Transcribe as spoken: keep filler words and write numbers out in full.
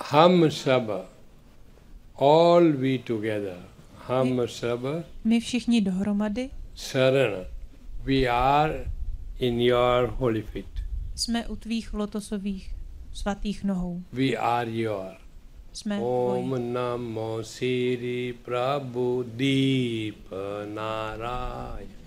हम सब, all we together, हम सब, my všichni dohromady, शरण, we are in your holy feet. jsme u tvých lotosových svatých nohou. We are your. Jsme Om tvoji. Namo Sri Prabhu Deep Narayana.